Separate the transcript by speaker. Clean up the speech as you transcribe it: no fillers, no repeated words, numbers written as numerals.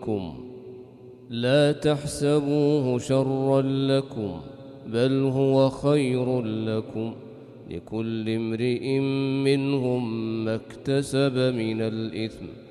Speaker 1: لا تحسبوه شرا لكم بل هو خير لكم لكل امرئ منهم ما اكتسب من الإثم